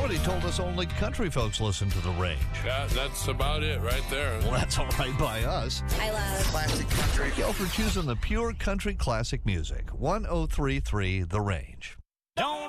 Somebody told us only country folks listen to The Range. Yeah, that's about it right there. Well, that's all right by us. I love classic country. Go for choosing the pure country classic music. 1033 The Range. Don't